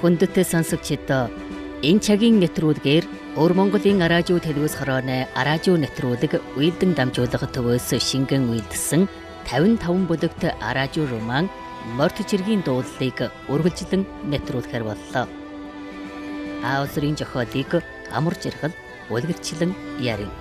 хүндэт сонсогчид энэ цагийн нэвтрүүлгээр Өр Монголын аражуу телевиз хорооны аражуу нэвтрүүлэг уйлдан дамжуулах төвөөс шингэн уйлдсан 55 бүлэгт аражуу роман Морт жиргийн дуулалыг үргэлжлэн нэвтрүүлэхээр боллоо. Аавсрын зохиолыг амар жаргал үлгэрчлэн ярив.